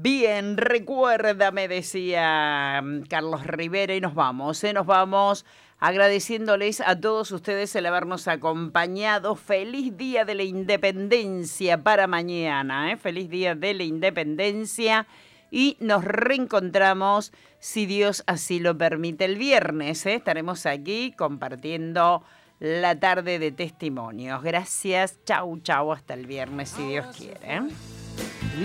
Bien, recuérdame, decía Carlos Rivera, y nos vamos agradeciéndoles a todos ustedes el habernos acompañado. Feliz Día de la Independencia para mañana, Feliz Día de la Independencia, y nos reencontramos, si Dios así lo permite, el viernes, Estaremos aquí compartiendo la tarde de testimonios. Gracias, chau, hasta el viernes, si Dios quiere.